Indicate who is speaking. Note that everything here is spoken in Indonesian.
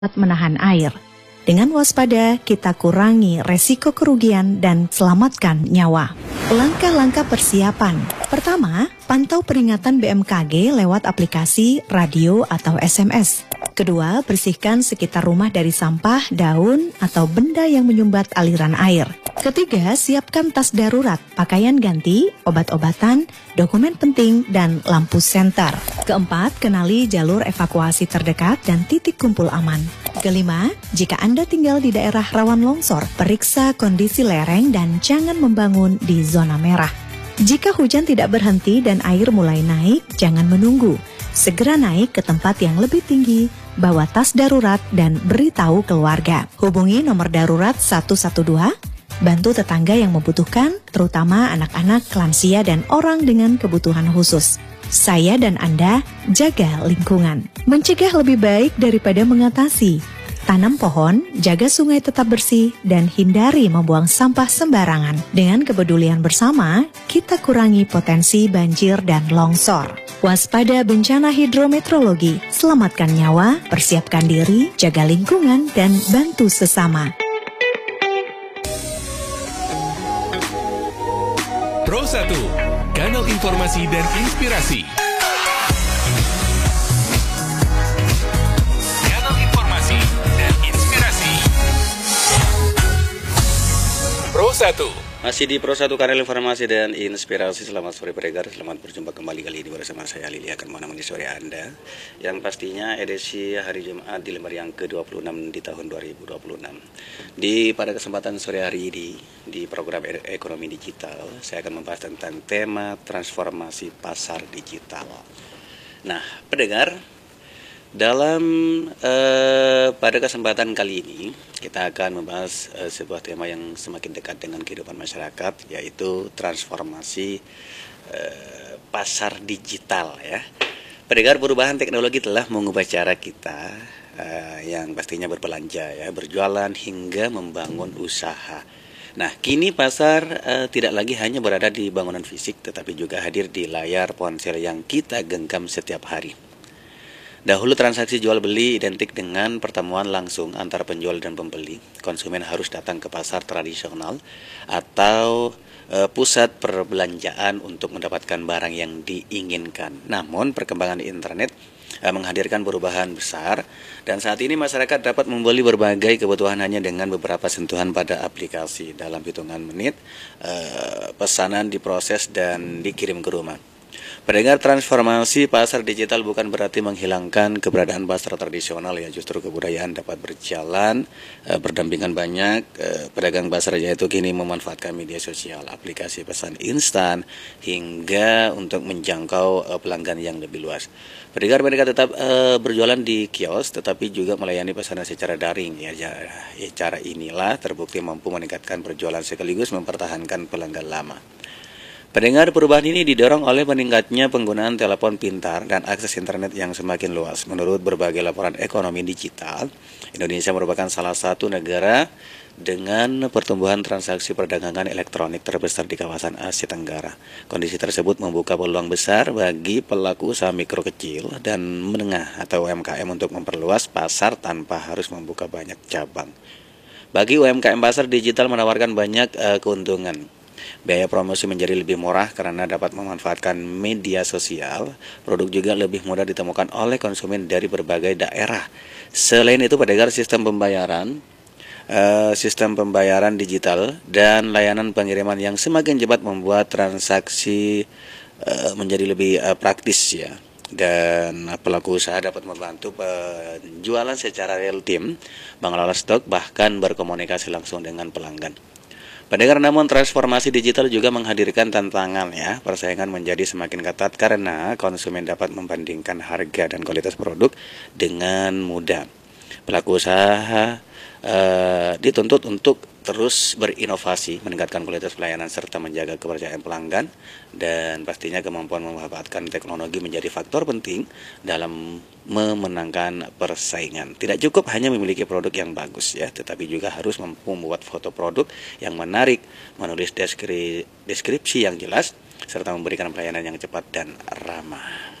Speaker 1: menahan air. Dengan waspada, kita kurangi resiko kerugian dan selamatkan nyawa. Langkah-langkah persiapan. Pertama, pantau peringatan BMKG lewat aplikasi, radio, atau SMS. Kedua, bersihkan sekitar rumah dari sampah, daun, atau benda yang menyumbat aliran air. Ketiga, siapkan tas darurat, pakaian ganti, obat-obatan, dokumen penting, dan lampu senter. Keempat, kenali jalur evakuasi terdekat dan titik kumpul aman. Kelima, jika Anda tinggal di daerah rawan longsor, periksa kondisi lereng dan jangan membangun di zona merah. Jika hujan tidak berhenti dan air mulai naik, jangan menunggu. Segera naik ke tempat yang lebih tinggi, bawa tas darurat, dan beritahu keluarga. Hubungi nomor darurat 112, bantu tetangga yang membutuhkan, terutama anak-anak, lansia, dan orang dengan kebutuhan khusus. Saya dan Anda jaga lingkungan. Mencegah lebih baik daripada mengatasi. Tanam pohon, jaga sungai tetap bersih, dan hindari membuang sampah sembarangan. Dengan kepedulian bersama, kita kurangi potensi banjir dan longsor. Waspada bencana hidrometeorologi, selamatkan nyawa, persiapkan diri, jaga lingkungan, dan bantu sesama.
Speaker 2: Pro 1, kanal informasi dan inspirasi. Kanal informasi dan inspirasi. Pro 1.
Speaker 3: Masih di Pro 1 kanal informasi dan inspirasi. Selamat sore pendengar, selamat berjumpa kembali kali ini bersama saya Lili akan menemani sore Anda. Yang pastinya edisi hari Jumat di lembar yang ke-26 di tahun 2026. Pada kesempatan sore hari ini di program ekonomi digital, saya akan membahas tentang tema transformasi pasar digital. Nah, pendengar, pada kesempatan kali ini kita akan membahas sebuah tema yang semakin dekat dengan kehidupan masyarakat, yaitu transformasi pasar digital ya. Pendengar, perubahan teknologi telah mengubah cara kita yang pastinya berbelanja ya, berjualan hingga membangun usaha. Nah, kini pasar tidak lagi hanya berada di bangunan fisik, tetapi juga hadir di layar ponsel yang kita genggam setiap hari. Dahulu transaksi jual beli identik dengan pertemuan langsung antara penjual dan pembeli. Konsumen harus datang ke pasar tradisional atau pusat perbelanjaan untuk mendapatkan barang yang diinginkan. Namun perkembangan internet menghadirkan perubahan besar, dan saat ini masyarakat dapat membeli berbagai kebutuhan hanya dengan beberapa sentuhan pada aplikasi. Dalam hitungan menit, pesanan diproses dan dikirim ke rumah. Pendengar, transformasi pasar digital bukan berarti menghilangkan keberadaan pasar tradisional ya, justru kebudayaan dapat berjalan berdampingan. Banyak pedagang pasar yaitu kini memanfaatkan media sosial, aplikasi pesan instan hingga untuk menjangkau pelanggan yang lebih luas. Pendengar, mereka tetap berjualan di kios tetapi juga melayani pesanan secara daring ya. Cara inilah terbukti mampu meningkatkan penjualan sekaligus mempertahankan pelanggan lama. Pendengar, perubahan ini didorong oleh meningkatnya penggunaan telepon pintar dan akses internet yang semakin luas. Menurut berbagai laporan ekonomi digital, Indonesia merupakan salah satu negara dengan pertumbuhan transaksi perdagangan elektronik terbesar di kawasan Asia Tenggara. Kondisi tersebut membuka peluang besar bagi pelaku usaha mikro kecil dan menengah atau UMKM untuk memperluas pasar tanpa harus membuka banyak cabang. Bagi UMKM, pasar digital menawarkan banyak keuntungan. Biaya promosi menjadi lebih murah karena dapat memanfaatkan media sosial. Produk juga lebih mudah ditemukan oleh konsumen dari berbagai daerah. Selain itu, pendengar, sistem pembayaran digital dan layanan pengiriman yang semakin cepat membuat transaksi menjadi lebih praktis ya. Dan pelaku usaha dapat membantu penjualan secara real time, mengelola stok, bahkan berkomunikasi langsung dengan pelanggan. Pendengar, namun transformasi digital juga menghadirkan tantangan ya. Persaingan menjadi semakin ketat karena konsumen dapat membandingkan harga dan kualitas produk dengan mudah. Pelaku usaha dituntut untuk terus berinovasi, meningkatkan kualitas pelayanan serta menjaga kepercayaan pelanggan, dan pastinya kemampuan memanfaatkan teknologi menjadi faktor penting dalam memenangkan persaingan. Tidak cukup hanya memiliki produk yang bagus ya, tetapi juga harus mampu membuat foto produk yang menarik, menulis deskripsi yang jelas, serta memberikan pelayanan yang cepat dan ramah.